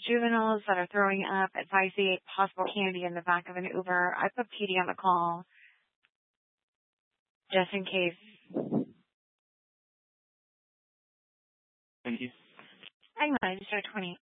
juveniles that are throwing up. If I see a possible candy in the back of an Uber, I put PD on the call just in case. Thank you. I'm going to start 20.